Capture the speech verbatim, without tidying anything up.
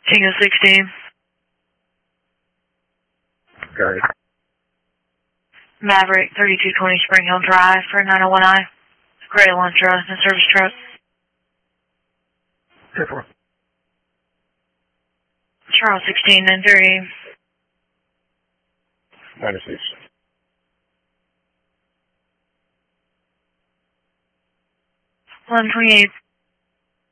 Tango sixteen. Got it. Maverick thirty-two twenty Spring Hill Drive for nine oh one I. Gray Elantra, the service truck. ten four. Charles sixteen nine thirty. ninety-six. eleven twenty-eight.